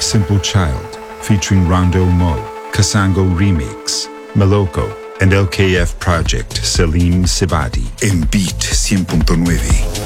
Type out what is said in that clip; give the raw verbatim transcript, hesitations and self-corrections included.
Simple Child, featuring Rondo Mo, Kasango Remix, Maloko, and L K F Project, Salim Sibadi. En Beat cien punto nueve.